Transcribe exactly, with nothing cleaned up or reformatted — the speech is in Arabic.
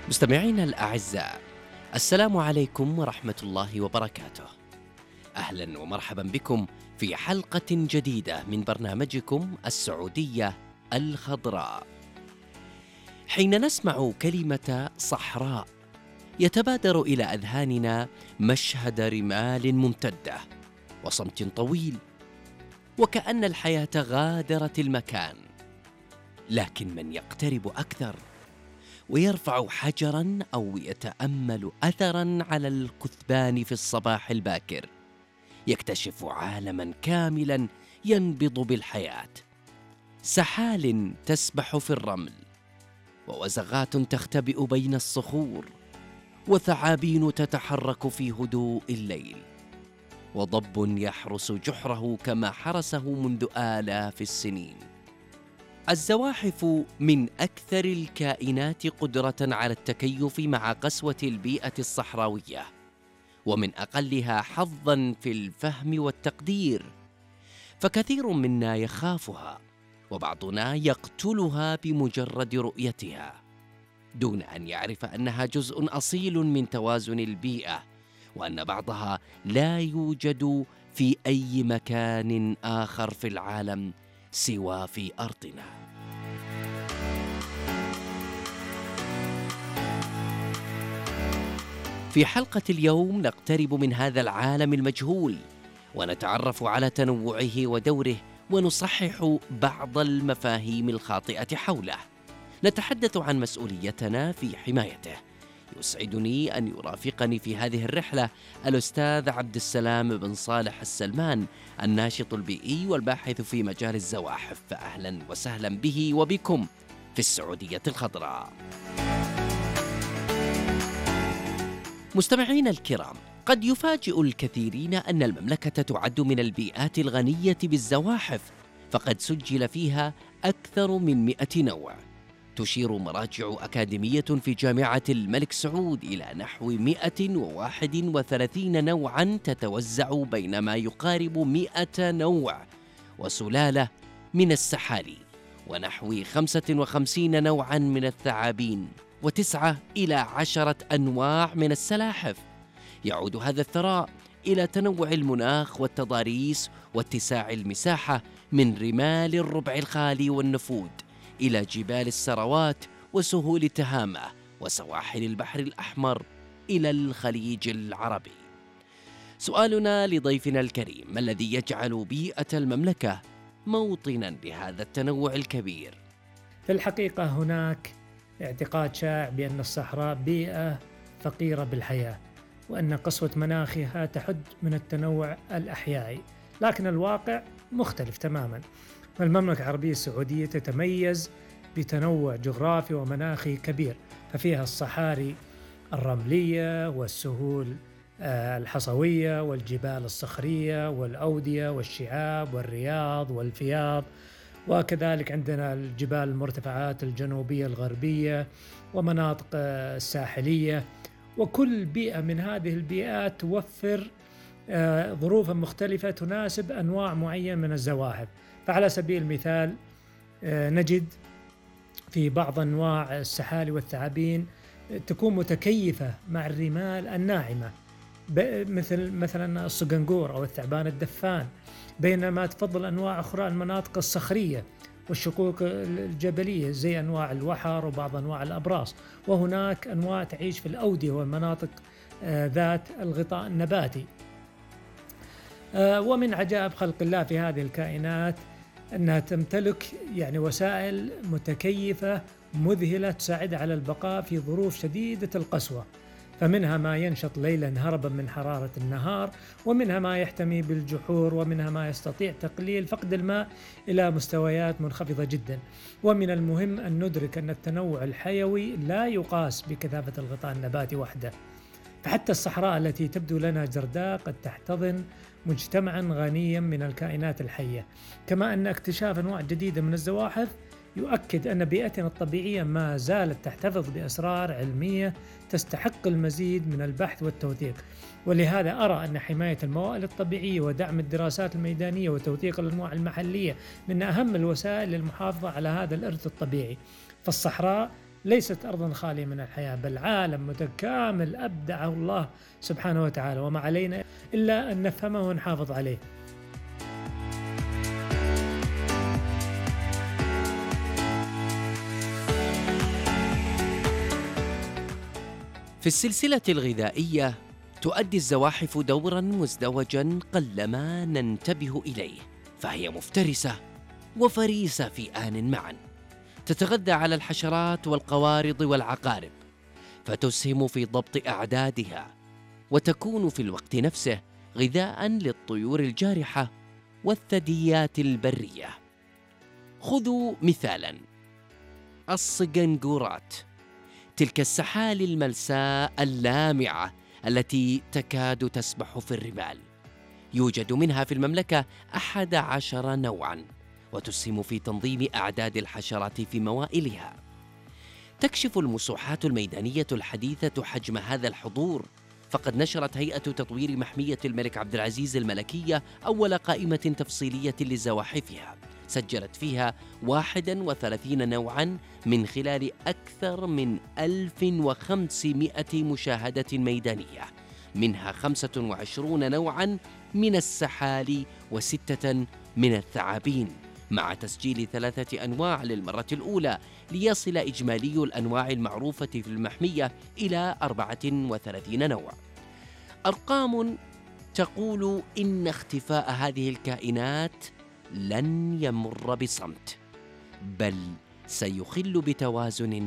مستمعينا الأعزاء، السلام عليكم ورحمة الله وبركاته. أهلا ومرحبا بكم في حلقة جديدة من برنامجكم السعودية الخضراء. حين نسمع كلمة صحراء يتبادر إلى أذهاننا مشهد رمال ممتدة وصمت طويل، وكأن الحياة غادرت المكان. لكن من يقترب أكثر ويرفع حجراً أو يتأمل أثراً على الكثبان في الصباح الباكر يكتشف عالماً كاملاً ينبض بالحياة. سحال تسبح في الرمل، ووزغات تختبئ بين الصخور، وثعابين تتحرك في هدوء الليل، وضب يحرس جحره كما حرسه منذ آلاف السنين. الزواحف من أكثر الكائنات قدرة على التكيف مع قسوة البيئة الصحراوية، ومن أقلها حظاً في الفهم والتقدير، فكثير منا يخافها وبعضنا يقتلها بمجرد رؤيتها، دون أن يعرف أنها جزء أصيل من توازن البيئة، وأن بعضها لا يوجد في أي مكان آخر في العالم سوى في أرضنا. في حلقة اليوم نقترب من هذا العالم المجهول، ونتعرف على تنوعه ودوره، ونصحح بعض المفاهيم الخاطئة حوله. نتحدث عن مسؤوليتنا في حمايته. يسعدني أن يرافقني في هذه الرحلة الأستاذ عبد السلام بن صالح السلمان، الناشط البيئي والباحث في مجال الزواحف. فأهلا وسهلا به وبكم في السعودية الخضراء. مستمعين الكرام، قد يفاجئ الكثيرين أن المملكة تعد من البيئات الغنية بالزواحف، فقد سجل فيها أكثر من مئة نوع. تشير مراجع أكاديمية في جامعة الملك سعود إلى نحو مئة وواحد وثلاثين نوعاً تتوزع بين ما يقارب مئة نوع وسلالة من السحالي، ونحو خمسة وخمسين نوعاً من الثعابين، وتسعة إلى عشرة أنواع من السلاحف. يعود هذا الثراء إلى تنوع المناخ والتضاريس واتساع المساحة، من رمال الربع الخالي والنفود إلى جبال السروات وسهول تهامة وسواحل البحر الأحمر إلى الخليج العربي. سؤالنا لضيفنا الكريم: ما الذي يجعل بيئة المملكة موطناً لهذا التنوع الكبير؟ في الحقيقة هناك اعتقاد شائع بأن الصحراء بيئة فقيرة بالحياة، وأن قسوة مناخها تحد من التنوع الأحيائي، لكن الواقع مختلف تماماً. المملكة العربية السعودية تتميز بتنوع جغرافي ومناخي كبير، ففيها الصحاري الرملية والسهول الحصوية والجبال الصخرية والأودية والشعاب والرياض والفياض، وكذلك عندنا الجبال المرتفعات الجنوبية الغربية ومناطق الساحلية. وكل بيئة من هذه البيئات توفر ظروفا مختلفة تناسب أنواع معينة من الزواحف. فعلى سبيل المثال نجد في بعض أنواع السحالي والثعابين تكون متكيفة مع الرمال الناعمة، مثل مثلا الصقنقور أو الثعبان الدفان، بينما تفضل أنواع أخرى المناطق الصخرية والشقوق الجبلية زي أنواع الوحر وبعض أنواع الأبراس. وهناك أنواع تعيش في الأودية والمناطق ذات الغطاء النباتي. ومن عجائب خلق الله في هذه الكائنات أنها تمتلك يعني وسائل متكيفة مذهلة تساعد على البقاء في ظروف شديدة القسوة، فمنها ما ينشط ليلا هربا من حرارة النهار، ومنها ما يحتمي بالجحور، ومنها ما يستطيع تقليل فقد الماء إلى مستويات منخفضة جدا. ومن المهم أن ندرك أن التنوع الحيوي لا يقاس بكثافة الغطاء النباتي وحده، فحتى الصحراء التي تبدو لنا جرداء قد تحتضن مجتمعا غنيا من الكائنات الحية. كما أن اكتشاف أنواع جديدة من الزواحف يؤكد أن بيئتنا الطبيعية ما زالت تحتفظ بأسرار علمية تستحق المزيد من البحث والتوثيق. ولهذا أرى أن حماية الموارد الطبيعية ودعم الدراسات الميدانية وتوثيق الأنواع المحلية من أهم الوسائل للمحافظة على هذا الإرث الطبيعي. فالصحراء ليست أرضا خالية من الحياة، بل عالم متكامل أبدعه الله سبحانه وتعالى، وما علينا إلا أن نفهمه ونحافظ عليه. في السلسلة الغذائية تؤدي الزواحف دورا مزدوجا قلما ننتبه إليه، فهي مفترسة وفريسة في آن معا، تتغذى على الحشرات والقوارض والعقارب، فتسهم في ضبط أعدادها، وتكون في الوقت نفسه غذاء للطيور الجارحة والثدييات البرية. خذوا مثالا: الصقنقورات، تلك السحالي الملساء اللامعة التي تكاد تسبح في الرمال، يوجد منها في المملكة أحد عشر نوعا، وتسهم في تنظيم أعداد الحشرات في موائلها. تكشف المسوحات الميدانية الحديثة حجم هذا الحضور، فقد نشرت هيئة تطوير محمية الملك عبد العزيز الملكية أول قائمة تفصيلية لزواحفها، سجلت فيها واحد وثلاثين نوعاً من خلال أكثر من ألف وخمسمائة مشاهدة ميدانية، منها خمسة وعشرون نوعاً من السحالي وستة من الثعابين، مع تسجيل ثلاثة أنواع للمرة الأولى، ليصل إجمالي الأنواع المعروفة في المحمية إلى أربعة وثلاثين نوع. أرقام تقول إن اختفاء هذه الكائنات لن يمر بصمت، بل سيخل بتوازن